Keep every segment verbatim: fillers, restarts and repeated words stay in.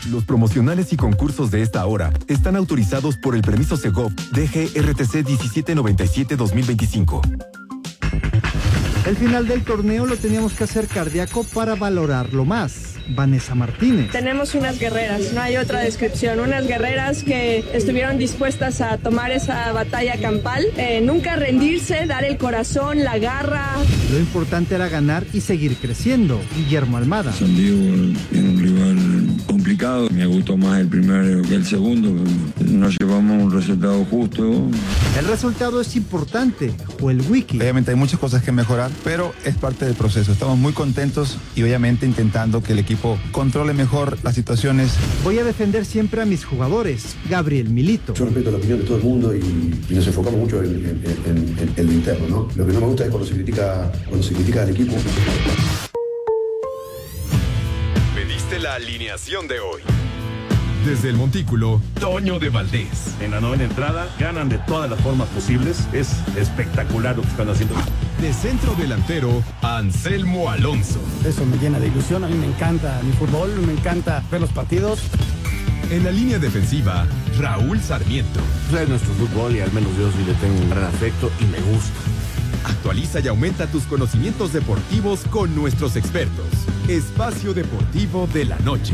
Los promocionales y concursos de esta hora están autorizados por el permiso Segov D G R T C diecisiete noventa y siete guión dos mil veinticinco. El final del torneo lo teníamos que hacer cardíaco para valorarlo más. Vanessa Martínez. Tenemos unas guerreras, no hay otra descripción, unas guerreras que estuvieron dispuestas a tomar esa batalla campal, eh, nunca rendirse, dar el corazón, la garra. Lo importante era ganar y seguir creciendo. Guillermo Almada. San Diego era un rival complicado, me gustó más el primero que el segundo, nos llevamos un resultado justo. El resultado es importante, o el wiki. Obviamente hay muchas cosas que mejorar, pero es parte del proceso. Estamos muy contentos y obviamente intentando que el equipo controle mejor las situaciones. Voy a defender siempre a mis jugadores. Gabriel Milito. Yo respeto la opinión de todo el mundo y, y nos enfocamos mucho en, en, en, en, en lo interno, ¿no? Lo que no me gusta es cuando se critica, cuando se critica al equipo. Pediste la alineación de hoy. Desde el Montículo, Toño de Valdés. En la novena entrada, ganan de todas las formas posibles. Es espectacular lo que están haciendo. De centro delantero, Anselmo Alonso. Eso me llena de ilusión. A mí me encanta mi fútbol, me encanta ver los partidos. En la línea defensiva, Raúl Sarmiento. Es nuestro fútbol y al menos yo sí le tengo un gran afecto y me gusta. Actualiza y aumenta tus conocimientos deportivos con nuestros expertos. Espacio Deportivo de la Noche.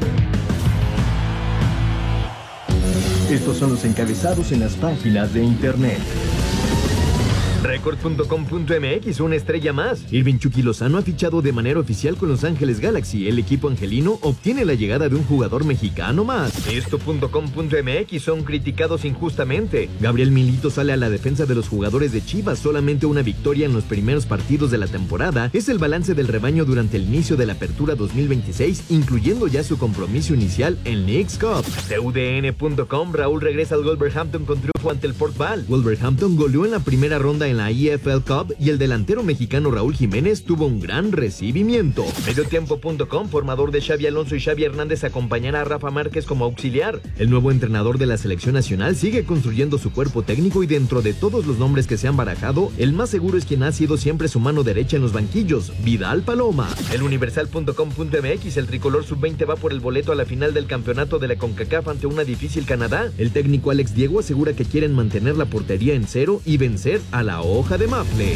Estos son los encabezados en las páginas de internet. Record punto com punto m x, una estrella más. Irving Chucky Lozano ha fichado de manera oficial con Los Ángeles Galaxy. El equipo angelino obtiene la llegada de un jugador mexicano más. Esto punto com punto m x, son criticados injustamente. Gabriel Milito sale a la defensa de los jugadores de Chivas. Solamente una victoria en los primeros partidos de la temporada es el balance del rebaño durante el inicio de la apertura dos mil veintiséis, incluyendo ya su compromiso inicial en Leagues Cup. C U D N punto com, Raúl regresa al Wolverhampton con triunfo ante el Port Vale. Wolverhampton goleó en la primera ronda en la E F L Cup y el delantero mexicano Raúl Jiménez tuvo un gran recibimiento. Mediotiempo punto com, formador de Xavi Alonso y Xavi Hernández, acompañará a Rafa Márquez como auxiliar. El nuevo entrenador de la selección nacional sigue construyendo su cuerpo técnico y dentro de todos los nombres que se han barajado, el más seguro es quien ha sido siempre su mano derecha en los banquillos, Vidal Paloma. El Universal punto com punto m x, el tricolor sub veinte va por el boleto a la final del campeonato de la CONCACAF ante una difícil Canadá. El técnico Alex Diego asegura que quieren mantener la portería en cero y vencer a la hoja de Mafle.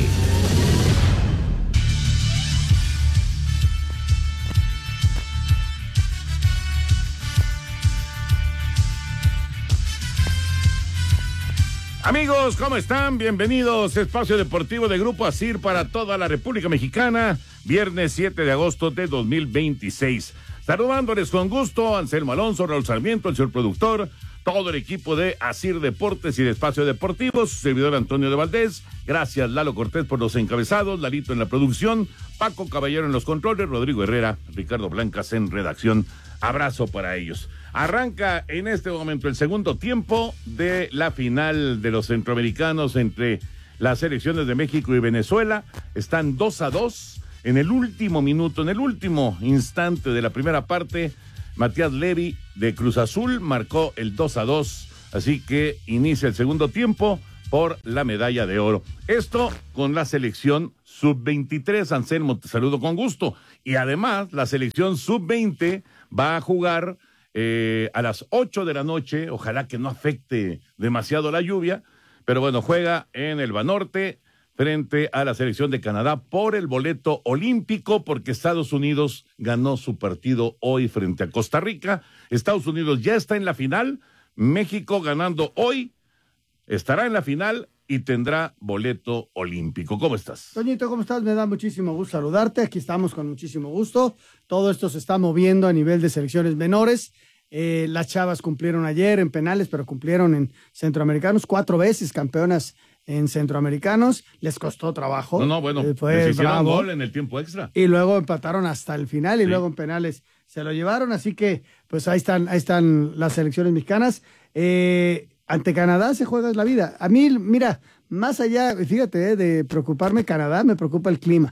Amigos, ¿cómo están? Bienvenidos a Espacio Deportivo de Grupo ASIR para toda la República Mexicana, viernes siete de agosto de dos mil veintiséis. Saludándoles con gusto, Anselmo Alonso, Raúl Sarmiento, el señor productor, todo el equipo de ASIR Deportes y de Espacio Deportivo, su servidor Antonio de Valdés. Gracias, Lalo Cortés, por los encabezados, Lalito en la producción, Paco Caballero en los controles, Rodrigo Herrera, Ricardo Blancas en redacción. Abrazo para ellos. Arranca en este momento el segundo tiempo de la final de los centroamericanos entre las selecciones de México y Venezuela. Están dos a dos. En el último minuto, en el último instante de la primera parte, Matías Levy de Cruz Azul marcó el dos a dos, así que inicia el segundo tiempo por la medalla de oro. Esto con la selección sub veintitrés, Anselmo, te saludo con gusto. Y además, la selección sub veinte va a jugar eh, a las ocho de la noche, ojalá que no afecte demasiado la lluvia, pero bueno, juega en el Banorte frente a la selección de Canadá por el boleto olímpico, porque Estados Unidos ganó su partido hoy frente a Costa Rica. Estados Unidos ya está en la final, México ganando hoy estará en la final y tendrá boleto olímpico. ¿Cómo estás? Toñito, ¿cómo estás? Me da muchísimo gusto saludarte. Aquí estamos con muchísimo gusto. Todo esto se está moviendo a nivel de selecciones menores. Eh, las chavas cumplieron ayer en penales, pero cumplieron en centroamericanos, cuatro veces campeonas en centroamericanos. Les costó trabajo. No, no, bueno, eh, fue les hicieron bravo. gol en el tiempo extra. Y luego empataron hasta el final y Sí. luego en penales se lo llevaron. Así que, pues ahí están, ahí están las selecciones mexicanas. Eh, ante Canadá se juega la vida. A mí, mira, más allá, fíjate, eh, de preocuparme Canadá, me preocupa el clima.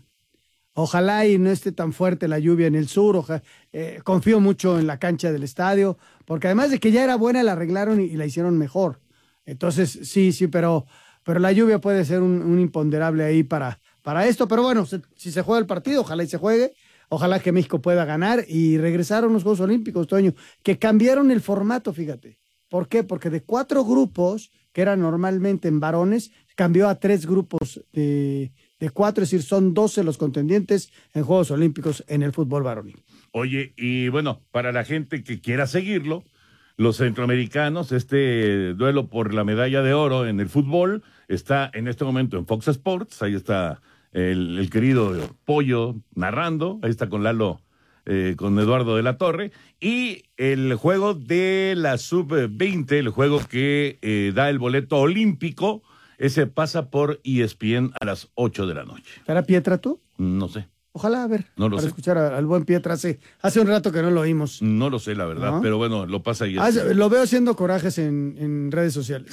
Ojalá y no esté tan fuerte la lluvia en el sur. Ojalá, eh, confío mucho en la cancha del estadio, porque además de que ya era buena, la arreglaron y, y la hicieron mejor. Entonces, sí, sí, pero, pero la lluvia puede ser un, un imponderable ahí para, para esto. Pero bueno, se, si se juega el partido, ojalá y se juegue. ojalá que México pueda ganar y regresaron los Juegos Olímpicos, Toño, que cambiaron el formato, fíjate. ¿Por qué? Porque de cuatro grupos, que eran normalmente en varones, cambió a tres grupos de, de cuatro, es decir, son doce los contendientes en Juegos Olímpicos en el fútbol varonil. Oye, y bueno, para la gente que quiera seguirlo, los centroamericanos, este duelo por la medalla de oro en el fútbol está en este momento en Fox Sports, ahí está el, el querido Pollo narrando, ahí está con Lalo, eh, con Eduardo de la Torre, y el juego de la sub veinte, el juego que eh, da el boleto olímpico, ese pasa por E S P N a las ocho de la noche. ¿Estará Pietra tú? No sé. Ojalá, a ver, no lo para sé. escuchar al buen Pietra. Hace, hace un rato que no lo oímos. No lo sé, la verdad, ¿no? Pero bueno, lo pasa ahí. Ah, lo veo haciendo corajes en, en redes sociales.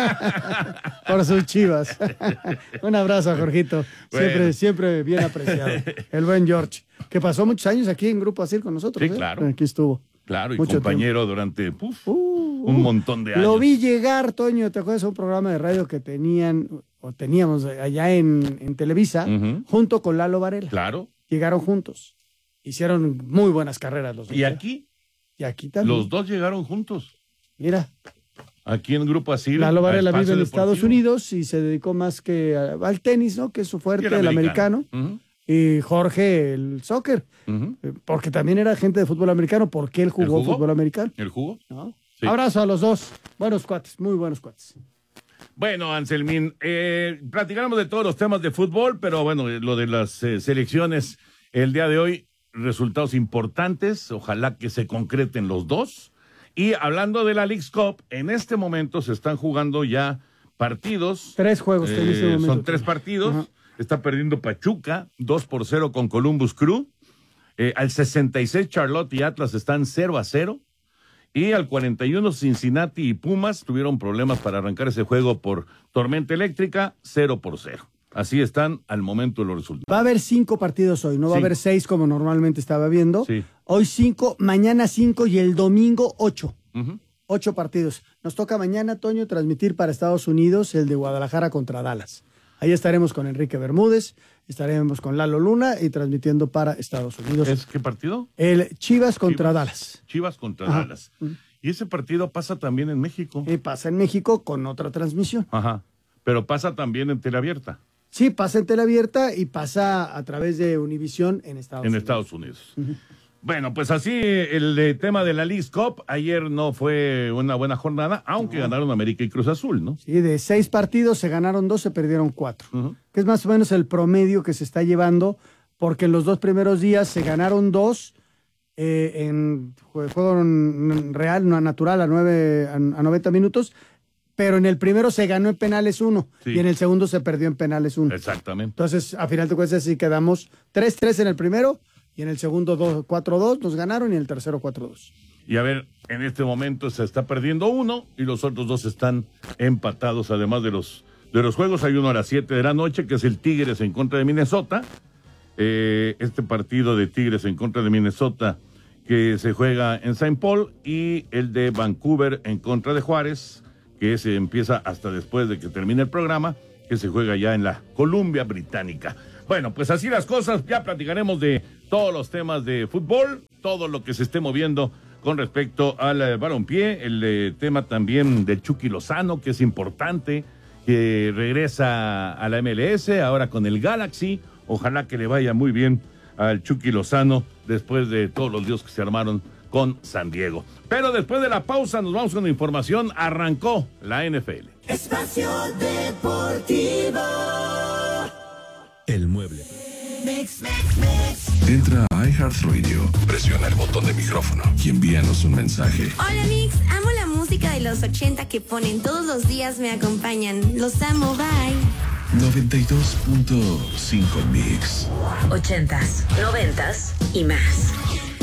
Por sus Chivas. Un abrazo a Jorgito. Siempre, bueno. siempre bien apreciado. El buen George, que pasó muchos años aquí en Grupo Asir con nosotros. Sí, ¿eh? claro. Aquí estuvo. Claro, y Mucho compañero tiempo. durante puf, uh, un uh, montón de años. Lo vi llegar, Toño, ¿te acuerdas de un programa de radio que tenían, o teníamos allá en, en Televisa, uh-huh. junto con Lalo Varela? Claro. Llegaron juntos. Hicieron muy buenas carreras los dos. ¿Y aquí? Y aquí también. Los dos llegaron juntos. Mira. Aquí en Grupo Asir. Lalo Varela vive en Deportivo. Estados Unidos y se dedicó más que a, al tenis, ¿no? Que es su fuerte, el, el americano. americano. Uh-huh. Y Jorge, el soccer. Uh-huh. Porque también era gente de fútbol americano, porque él jugó, ¿El jugó? fútbol americano. ¿El jugó? ¿No? Sí. Abrazo a los dos. Buenos cuates, muy buenos cuates. Bueno, Anselmín, eh, platicamos de todos los temas de fútbol, pero bueno, lo de las eh, selecciones el día de hoy, resultados importantes, ojalá que se concreten los dos. Y hablando de la Leagues Cup, en este momento se están jugando ya partidos. Tres juegos. Eh, en este momento. Son tres partidos. Uh-huh. Está perdiendo Pachuca, dos por cero con Columbus Crew. Eh, al sesenta y seis Charlotte y Atlas están cero a cero. Y al cuarenta y uno Cincinnati y Pumas tuvieron problemas para arrancar ese juego por tormenta eléctrica, cero por cero. Así están al momento los resultados. Va a haber cinco partidos hoy, no va sí. a haber seis como normalmente estaba viendo. Sí. Hoy cinco, mañana cinco y el domingo ocho. Uh-huh. Ocho partidos. Nos toca mañana, Toño, transmitir para Estados Unidos el de Guadalajara contra Dallas. Ahí estaremos con Enrique Bermúdez, estaremos con Lalo Luna y transmitiendo para Estados Unidos. ¿Es qué partido? El Chivas contra Chivas, Dallas. Chivas contra Ajá. Dallas. Y ese partido pasa también en México. Y pasa en México con otra transmisión. Ajá. Pero pasa también en teleabierta. Sí, pasa en teleabierta y pasa a través de Univisión en Estados en Unidos. En Estados Unidos. Uh-huh. Bueno, pues así el eh, tema de la Leagues Cup. Ayer no fue una buena jornada, aunque no. ganaron América y Cruz Azul, ¿no? Sí, de seis partidos se ganaron dos, se perdieron cuatro. Uh-huh. Que es más o menos el promedio que se está llevando, porque en los dos primeros días se ganaron dos eh, en juego real, no natural, a, nueve, a, a noventa minutos, pero en el primero se ganó en penales uno, sí. y en el segundo se perdió en penales uno. Exactamente. Entonces, a final de cuentas, sí quedamos tres tres en el primero, y en el segundo cuatro dos nos ganaron, y en el tercero cuatro dos. Y a ver, en este momento se está perdiendo uno, y los otros dos están empatados, además de los, de los juegos. Hay uno a las siete de la noche, que es el Tigres en contra de Minnesota. Eh, este partido de Tigres en contra de Minnesota, que se juega en Saint Paul, y el de Vancouver en contra de Juárez, que se empieza hasta después de que termine el programa, que se juega ya en la Columbia Británica. Bueno, pues así las cosas, ya platicaremos de todos los temas de fútbol, todo lo que se esté moviendo con respecto al eh, balompié, el eh, tema también del Chucky Lozano, que es importante, que regresa a la M L S, ahora con el Galaxy, ojalá que le vaya muy bien al Chucky Lozano después de todos los líos que se armaron con San Diego. Pero después de la pausa nos vamos con información, arrancó la N F L. Espacio Deportivo. El mueble. Mix, mix, mix. Entra a iHeartRadio, presiona el botón de micrófono y envíanos un mensaje. Hola Mix, amo la música de los ochenta que ponen todos los días, me acompañan. Los amo, bye. noventa y dos punto cinco Mix. Ochentas, noventas y más.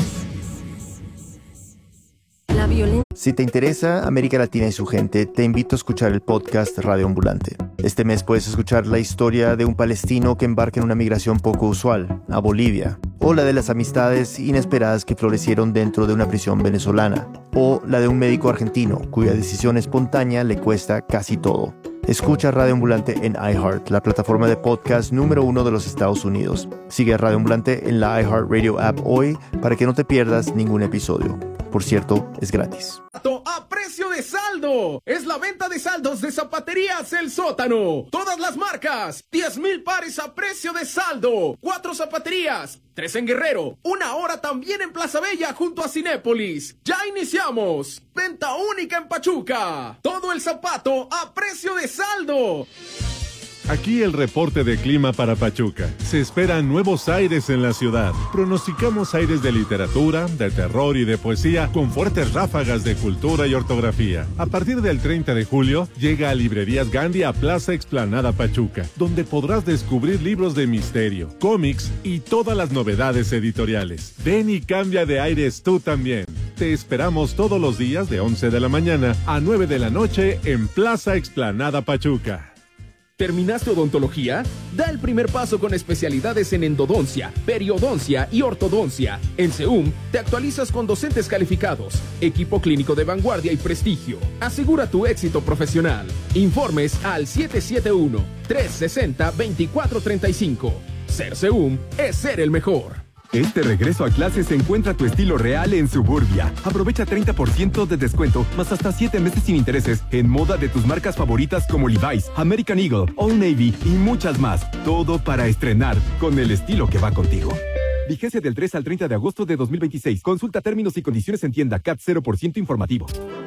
La violencia. Si te interesa América Latina y su gente, te invito a escuchar el podcast Radio Ambulante. Este mes puedes escuchar la historia de un palestino que embarca en una migración poco usual, a Bolivia, o la de las amistades inesperadas que florecieron dentro de una prisión venezolana, o la de un médico argentino cuya decisión espontánea le cuesta casi todo. Escucha Radio Ambulante en iHeart, la plataforma de podcast número uno de los Estados Unidos. Sigue a Radio Ambulante en la iHeartRadio app hoy para que no te pierdas ningún episodio. Por cierto, es gratis. A precio de saldo. Es la venta de saldos de Zapaterías El Sótano. Todas las marcas. diez mil pares a precio de saldo. Cuatro zapaterías. Tres en Guerrero. Una hora también en Plaza Bella junto a Cinépolis. Ya iniciamos. Venta única en Pachuca. Todo el zapato a precio de saldo. Aquí el reporte de clima para Pachuca. Se esperan nuevos aires en la ciudad. Pronosticamos aires de literatura, de terror y de poesía con fuertes ráfagas de cultura y ortografía. A partir del treinta de julio, llega a Librerías Gandhi a Plaza Explanada Pachuca, donde podrás descubrir libros de misterio, cómics y todas las novedades editoriales. Ven y cambia de aires tú también. Te esperamos todos los días de once de la mañana a nueve de la noche en Plaza Explanada Pachuca. ¿Terminaste odontología? Da el primer paso con especialidades en endodoncia, periodoncia y ortodoncia. En SEUM te actualizas con docentes calificados, equipo clínico de vanguardia y prestigio. Asegura tu éxito profesional. Informes al siete siete uno, tres seis cero, dos cuatro tres cinco. Ser SEUM es ser el mejor. Este regreso a clases encuentra tu estilo real en Suburbia. Aprovecha treinta por ciento de descuento, más hasta siete meses sin intereses, en moda de tus marcas favoritas como Levi's, American Eagle, Old Navy y muchas más. Todo para estrenar con el estilo que va contigo. Vigencia del tres al treinta de agosto de dos mil veintiséis. Consulta términos y condiciones en tienda. C A T cero por ciento informativo.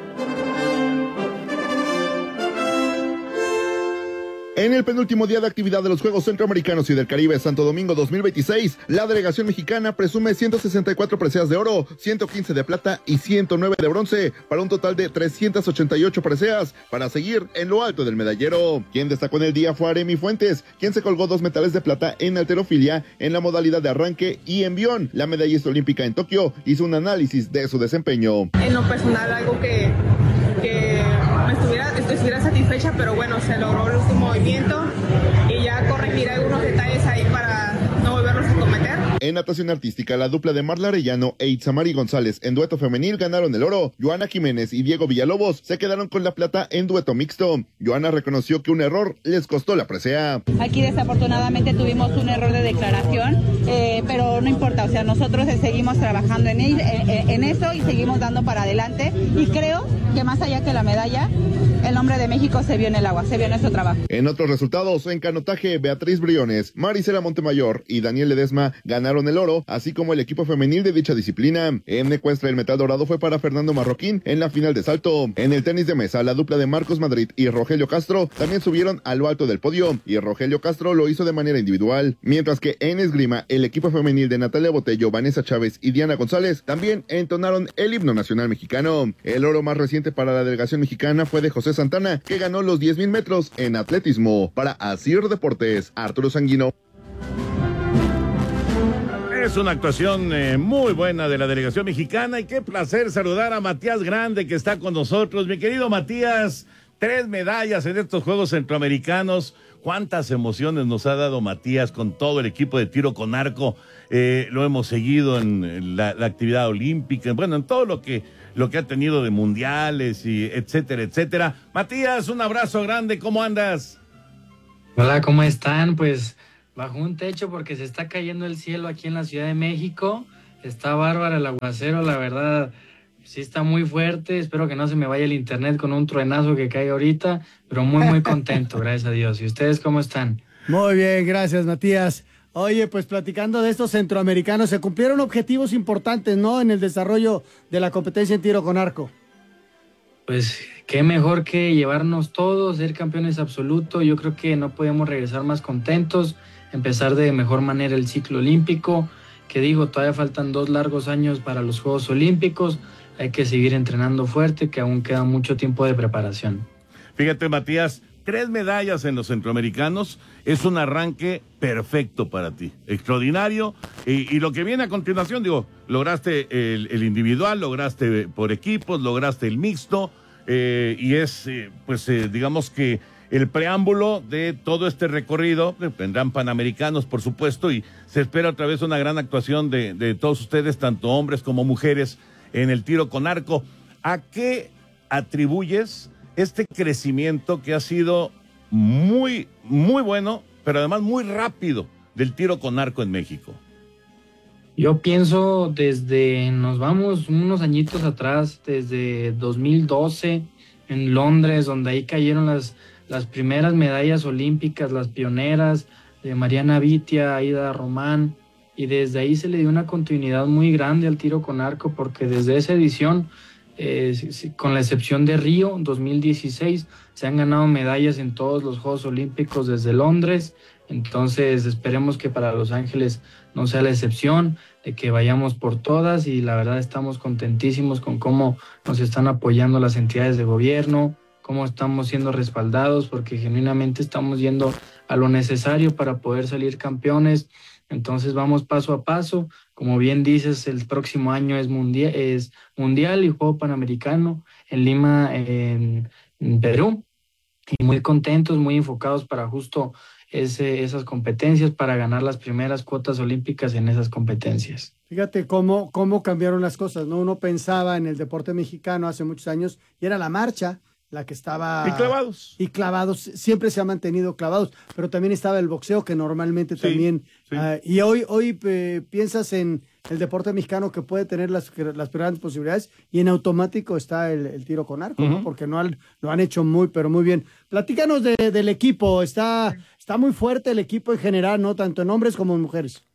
En el penúltimo día de actividad de los Juegos Centroamericanos y del Caribe Santo Domingo dos mil veintiséis, la delegación mexicana presume ciento sesenta y cuatro preseas de oro, ciento quince de plata y ciento nueve de bronce, para un total de trescientas ochenta y ocho preseas, para seguir en lo alto del medallero. Quien destacó en el día fue Aremi Fuentes, quien se colgó dos metales de plata en halterofilia en la modalidad de arranque y envión. La medallista olímpica en Tokio hizo un análisis de su desempeño. En lo personal, algo que, que me estuviera, estuviera satisfecha, pero bueno, se logró el último movimiento y ya corregir algunos detalles ahí para no volverlos a cometer. En natación artística, la dupla de Marla Arellano e Itzamari González en dueto femenil ganaron el oro. Joana Jiménez y Diego Villalobos se quedaron con la plata en dueto mixto. Joana reconoció que un error les costó la presea. Aquí desafortunadamente tuvimos un error de declaración, eh, pero no importa, o sea, nosotros seguimos trabajando en, en, en eso y seguimos dando para adelante, y creo que más allá que la medalla, el nombre de México se vio en el agua, se vio en nuestro trabajo. En otros resultados, en canotaje, Beatriz Briones, Marisela Montemayor y Daniel Ledesma ganaron el oro, así como el equipo femenil de dicha disciplina. En ecuestre, el metal dorado fue para Fernando Marroquín en la final de salto. En el tenis de mesa, la dupla de Marcos Madrid y Rogelio Castro también subieron a lo alto del podio, y Rogelio Castro lo hizo de manera individual, mientras que en esgrima, el equipo femenil de Natalia Botello, Vanessa Chávez y Diana González también entonaron el himno nacional mexicano. El oro más reciente para la delegación mexicana fue de José Santana, que ganó los diez mil metros en atletismo. Para Asir Deportes, Arturo Sanguino. Es una actuación eh, muy buena de la delegación mexicana, y qué placer saludar a Matías Grande, que está con nosotros. Mi querido Matías, tres medallas en estos Juegos Centroamericanos. Cuántas emociones nos ha dado Matías con todo el equipo de tiro con arco. Eh, lo hemos seguido en la, la actividad olímpica, bueno, en todo lo que, lo que ha tenido de mundiales, y etcétera, etcétera. Matías, un abrazo grande, ¿cómo andas? Hola, ¿cómo están? Pues bajo un techo, porque se está cayendo el cielo aquí en la Ciudad de México. Está bárbaro el aguacero, la verdad, sí está muy fuerte. Espero que no se me vaya el internet con un truenazo que cae ahorita, pero muy, muy contento, gracias a Dios. ¿Y ustedes cómo están? Muy bien, gracias, Matías. Oye, pues platicando de estos centroamericanos, se cumplieron objetivos importantes, ¿no?, en el desarrollo de la competencia en tiro con arco. Pues qué mejor que llevarnos todos, ser campeones absolutos. Yo creo que no podemos regresar más contentos, empezar de mejor manera el ciclo olímpico, que digo, todavía faltan dos largos años para los Juegos Olímpicos. Hay que seguir entrenando fuerte, que aún queda mucho tiempo de preparación. Fíjate, Matías, tres medallas en los centroamericanos es un arranque perfecto para ti, extraordinario, y, y lo que viene a continuación, digo, lograste el, el individual, lograste por equipos, lograste el mixto, eh, y es, eh, pues, eh, digamos que el preámbulo de todo este recorrido. Vendrán Panamericanos, por supuesto, y se espera otra vez una gran actuación de, de todos ustedes, tanto hombres como mujeres, en el tiro con arco. ¿A qué atribuyes este crecimiento que ha sido muy, muy bueno, pero además muy rápido del tiro con arco en México? Yo pienso desde, nos vamos unos añitos atrás, desde dos mil doce en Londres, donde ahí cayeron las, las primeras medallas olímpicas, las pioneras de Mariana Vitia, Aida Román, y desde ahí se le dio una continuidad muy grande al tiro con arco, porque desde esa edición, eh, con la excepción de Río, dos mil dieciséis, se han ganado medallas en todos los Juegos Olímpicos desde Londres. Entonces esperemos que para Los Ángeles no sea la excepción, de que vayamos por todas, y la verdad estamos contentísimos con cómo nos están apoyando las entidades de gobierno, cómo estamos siendo respaldados, porque genuinamente estamos yendo a lo necesario para poder salir campeones. Entonces vamos paso a paso. Como bien dices, el próximo año es mundial, es mundial y Juego Panamericano en Lima, en, en Perú, y muy contentos, muy enfocados para justo ese, esas competencias, para ganar las primeras cuotas olímpicas en esas competencias. Fíjate cómo, cómo cambiaron las cosas, ¿no? Uno pensaba en el deporte mexicano hace muchos años y era la marcha la que estaba... Y clavados. Y clavados, siempre se ha mantenido clavados, pero también estaba el boxeo, que normalmente sí, también... Sí. Uh, y hoy, hoy eh, piensas en el deporte mexicano, que puede tener las, las grandes posibilidades, y en automático está el, el tiro con arco, uh-huh. ¿no? Porque no han, lo han hecho muy, pero muy bien. Platícanos de, del equipo, está, está muy fuerte el equipo en general, ¿no? Tanto en hombres como en mujeres.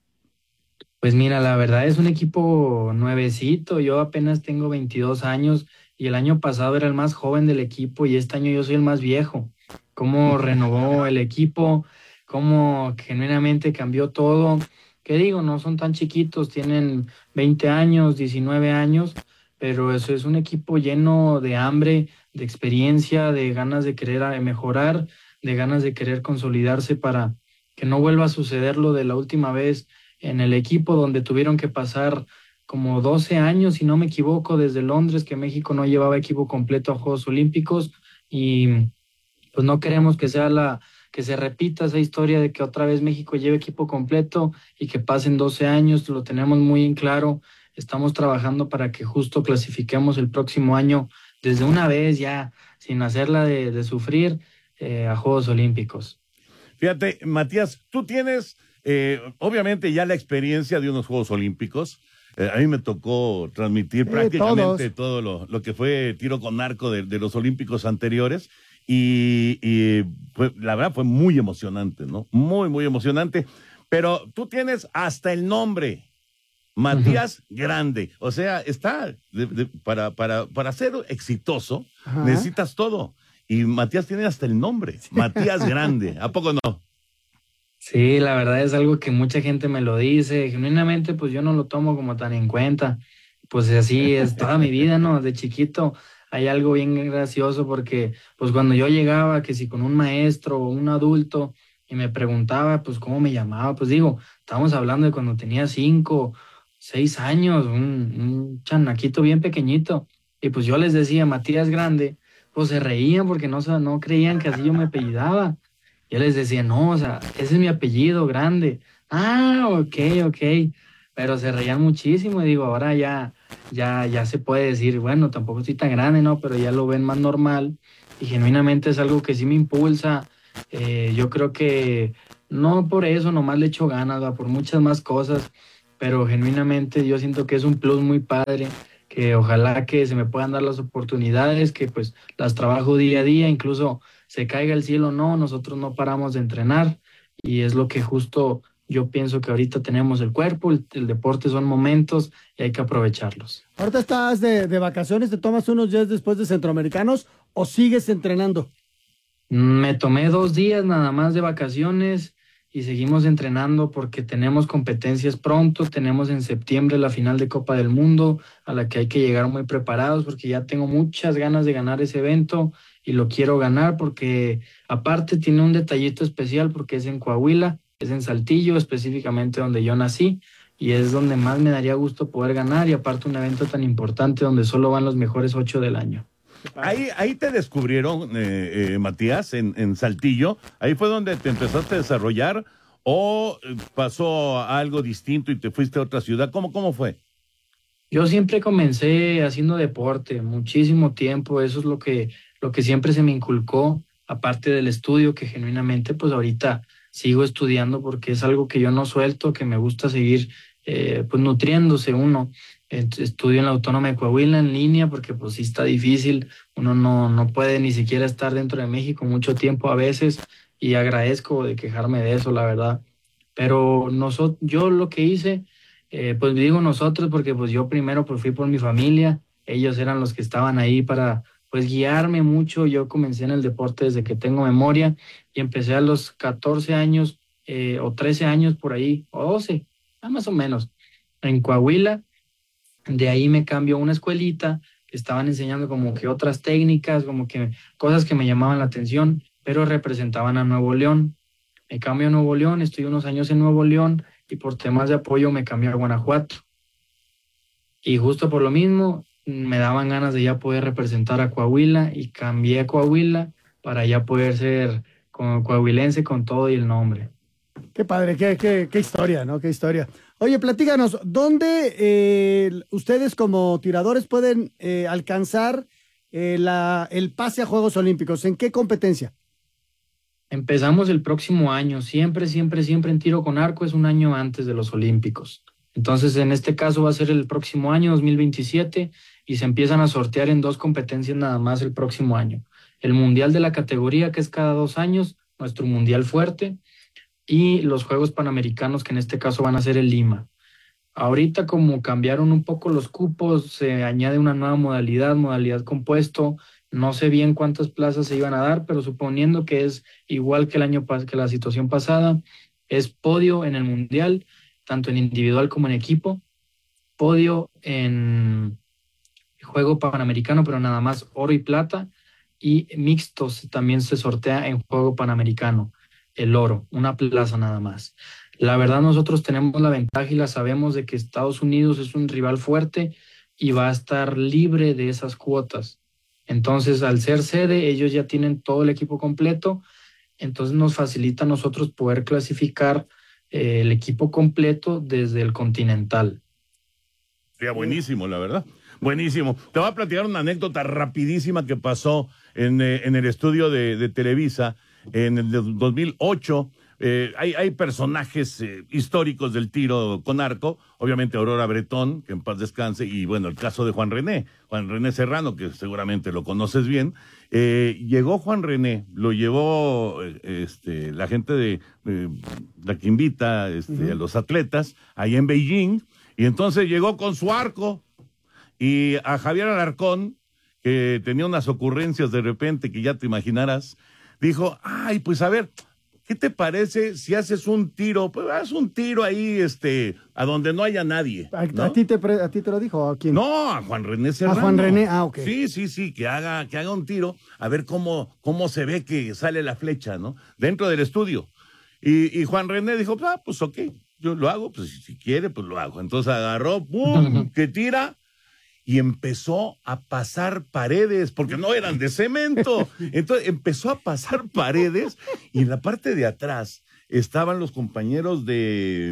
Pues mira, la verdad es un equipo nuevecito, yo apenas tengo veintidós años, y el año pasado era el más joven del equipo, y este año yo soy el más viejo. Cómo renovó el equipo, cómo genuinamente cambió todo. ¿Qué digo? No son tan chiquitos, tienen veinte años, diecinueve años, pero eso es un equipo lleno de hambre, de experiencia, de ganas de querer mejorar, de ganas de querer consolidarse para que no vuelva a suceder lo de la última vez en el equipo, donde tuvieron que pasar como doce años, si no me equivoco, desde Londres, que México no llevaba equipo completo a Juegos Olímpicos, y pues no queremos que sea la que se repita esa historia de que otra vez México lleve equipo completo y que pasen doce años. Lo tenemos muy en claro, estamos trabajando para que justo clasifiquemos el próximo año desde una vez, ya sin hacerla de, de sufrir, eh, a Juegos Olímpicos. Fíjate, Matías, tú tienes eh, obviamente ya la experiencia de unos Juegos Olímpicos. Eh, a mí me tocó transmitir eh, prácticamente todos. todo lo, lo que fue tiro con arco de, de los Olímpicos anteriores, y, y fue, la verdad fue muy emocionante, ¿no? Muy, muy emocionante. Pero tú tienes hasta el nombre, Matías uh-huh. Grande. O sea, está, de, de, para, para, para ser exitoso, uh-huh. necesitas todo. Y Matías tiene hasta el nombre, Matías Grande. ¿A poco no? Sí, la verdad es algo que mucha gente me lo dice. Genuinamente, pues yo no lo tomo como tan en cuenta. Pues así es toda mi vida, ¿no? De chiquito hay algo bien gracioso, porque pues cuando yo llegaba, que si con un maestro o un adulto, y me preguntaba pues cómo me llamaba, pues digo, estábamos hablando de cuando tenía cinco, seis años, un, un chanaquito bien pequeñito, y pues yo les decía Matías Grande, pues se reían porque no, no creían que así yo me apellidaba. Yo les decía, no, o sea, ese es mi apellido, Grande. Ah, ok, ok. Pero se reían muchísimo, y digo, ahora ya, ya, ya se puede decir, bueno, tampoco estoy tan grande, ¿no? Pero ya lo ven más normal, y genuinamente es algo que sí me impulsa. Eh, yo creo que no por eso nomás le echo ganas, ¿va? Por muchas más cosas, pero genuinamente yo siento que es un plus muy padre, que ojalá que se me puedan dar las oportunidades, que pues las trabajo día a día, incluso se caiga el cielo, no, nosotros no paramos de entrenar, y es lo que justo yo pienso que ahorita tenemos el cuerpo, el, el deporte son momentos y hay que aprovecharlos. ¿Ahorita estás de, de vacaciones, te tomas unos días después de Centroamericanos o sigues entrenando? Me tomé dos días nada más de vacaciones y seguimos entrenando porque tenemos competencias pronto. Tenemos en septiembre la final de Copa del Mundo, a la que hay que llegar muy preparados, porque ya tengo muchas ganas de ganar ese evento y lo quiero ganar porque aparte tiene un detallito especial, porque es en Coahuila, es en Saltillo, específicamente donde yo nací, y es donde más me daría gusto poder ganar, y aparte un evento tan importante donde solo van los mejores ocho del año. Ahí, ahí te descubrieron, eh, eh, Matías, en, en Saltillo. ¿Ahí fue donde te empezaste a desarrollar o pasó algo distinto y te fuiste a otra ciudad? ¿Cómo, cómo fue? Yo siempre comencé haciendo deporte, muchísimo tiempo. Eso es lo que, lo que siempre se me inculcó. aparte del estudio, que genuinamente pues ahorita sigo estudiando porque es algo que yo no suelto, que me gusta seguir eh, pues nutriéndose uno. Estudio en la Autónoma de Coahuila en línea porque pues sí está difícil, uno no, no puede ni siquiera estar dentro de México mucho tiempo a veces, y agradezco de quejarme de eso, la verdad. Pero nosotros, yo lo que hice, eh, pues digo nosotros porque pues yo primero pues fui por mi familia, ellos eran los que estaban ahí para pues guiarme mucho. Yo comencé en el deporte desde que tengo memoria y empecé a los catorce años eh, o trece años por ahí, o doce, más o menos, en Coahuila. De ahí me cambió a una escuelita que estaban enseñando como que otras técnicas, como que cosas que me llamaban la atención, pero representaban a Nuevo León. Me cambio a Nuevo León, estoy unos años en Nuevo León y por temas de apoyo me cambié a Guanajuato. Y justo por lo mismo me daban ganas de ya poder representar a Coahuila y cambié a Coahuila para ya poder ser como coahuilense con todo y el nombre. Qué padre, qué, qué, qué historia, ¿no? Qué historia. Oye, platícanos, ¿dónde eh, ustedes como tiradores pueden eh, alcanzar eh, la, el pase a Juegos Olímpicos? ¿En qué competencia? Empezamos el próximo año. Siempre, siempre, siempre en tiro con arco es un año antes de los Olímpicos. Entonces, en este caso va a ser el próximo año, dos mil veintisiete, y se empiezan a sortear en dos competencias nada más el próximo año. El Mundial de la categoría, que es cada dos años, nuestro Mundial fuerte, y los Juegos Panamericanos, que en este caso van a ser en Lima. Ahorita, como cambiaron un poco los cupos, se añade una nueva modalidad, modalidad compuesto. No sé bien cuántas plazas se iban a dar, pero suponiendo que es igual que el año pas- que la situación pasada, es podio en el Mundial, tanto en individual como en equipo, podio en Juego Panamericano, pero nada más oro y plata, y mixtos también se sortea en Juego Panamericano. El oro, una plaza nada más. La verdad, nosotros tenemos la ventaja y la sabemos de que Estados Unidos es un rival fuerte y va a estar libre de esas cuotas. Entonces, al ser sede, ellos ya tienen todo el equipo completo, entonces nos facilita a nosotros poder clasificar eh, el equipo completo desde el Continental. Sería buenísimo, la verdad. Buenísimo. Te voy a platicar una anécdota rapidísima que pasó en, eh, en el estudio de, de Televisa en el dos mil ocho. Eh, hay, hay personajes eh, históricos del tiro con arco, obviamente Aurora Bretón, que en paz descanse, y bueno, el caso de Juan René, Juan René Serrano, que seguramente lo conoces bien. Eh, llegó Juan René, lo llevó eh, este, la gente de eh, la que invita este, uh-huh. a los atletas, ahí en Beijing, y entonces llegó con su arco, y a Javier Alarcón, que tenía unas ocurrencias de repente que ya te imaginarás, dijo, ay, pues a ver, ¿qué te parece si haces un tiro? Pues haz un tiro ahí, este, a donde no haya nadie, ¿no? ¿A ti te, pre- a ti te lo dijo? ¿A quién? No, a Juan René Serrano. A Juan René, ah, ok. Sí, sí, sí, que haga, que haga un tiro, a ver cómo, cómo se ve que sale la flecha, ¿no? Dentro del estudio. Y, y Juan René dijo, ah, pues ok, yo lo hago, pues si quiere, pues lo hago. Entonces agarró, pum, que tira, y empezó a pasar paredes, porque no eran de cemento. Entonces empezó a pasar paredes, y en la parte de atrás estaban los compañeros de,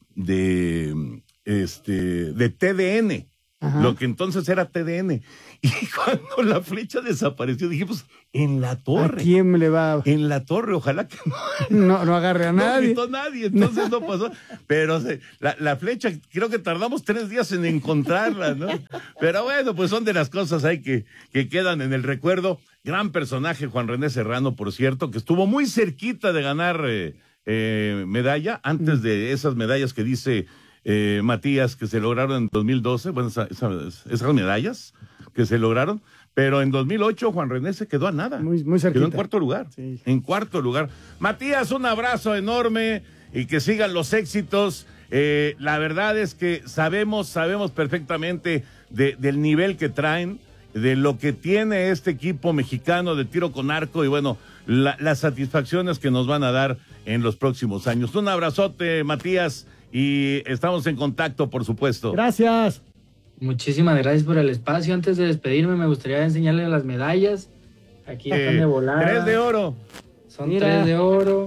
de, este, de T D N, Ajá. lo que entonces era T D N. Y cuando la flecha desapareció, dijimos, en la torre. ¿A quién le va? En la torre, ojalá que no. No, no agarre a nadie. No gritó nadie, entonces no pasó. Pero se, la, la flecha, creo que tardamos tres días en encontrarla, ¿no? Pero bueno, pues son de las cosas ahí que, que quedan en el recuerdo. Gran personaje, Juan René Serrano, por cierto, que estuvo muy cerquita de ganar eh, eh, medalla, antes de esas medallas que dice eh, Matías, que se lograron en dos mil doce, bueno, esa, esa, esas medallas que se lograron, pero en dos mil ocho Juan René se quedó a nada. Muy, muy cerquita. Quedó en cuarto lugar. Sí. En cuarto lugar. Matías, un abrazo enorme y que sigan los éxitos. Eh, la verdad es que sabemos, sabemos perfectamente de, del nivel que traen, de lo que tiene este equipo mexicano de tiro con arco y bueno, la, las satisfacciones que nos van a dar en los próximos años. Un abrazote, Matías, y estamos en contacto, por supuesto. Gracias. Muchísimas gracias por el espacio. Antes de despedirme, me gustaría enseñarles las medallas. Aquí eh, están de volada. Tres de oro. Son Mira. tres de oro.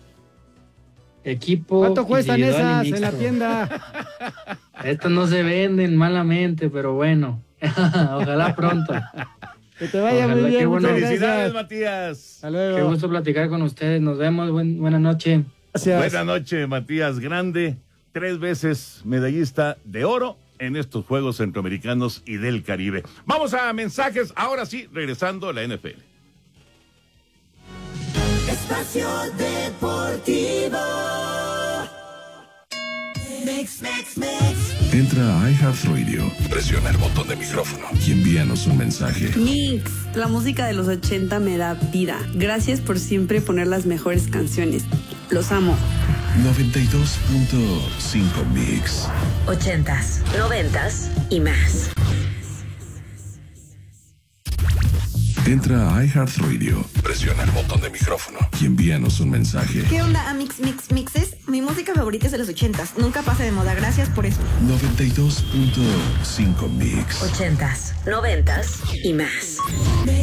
Equipo. ¿Cuánto cuestan esas en la tienda? Estas no se venden malamente, pero bueno. Ojalá pronto. Que te vaya Ojalá, muy bien. qué bueno. muchas Felicidades, gracias. Matías. Hasta luego. Qué gusto platicar con ustedes. Nos vemos. Buen, buena noche. Gracias. Buenas noches, Matías Grande, tres veces medallista de oro en estos Juegos Centroamericanos y del Caribe. Vamos a mensajes, ahora sí, regresando a la N F L. Espacio Deportivo. Mix, mix, mix. Entra a iHeartRadio, presiona el botón de micrófono y envíanos un mensaje. Mix, la música de los ochenta me da vida. Gracias por siempre poner las mejores canciones. Los amo. noventa y dos punto cinco Mix. Ochentas, noventas y más. Entra a iHeartRadio, presiona el botón de micrófono y envíanos un mensaje. ¿Qué onda, Amix Mix Mixes? Mi música favorita es de los ochentas. Nunca pasa de moda. Gracias por eso. noventa y dos punto cinco Mix. Ochentas, noventas y más.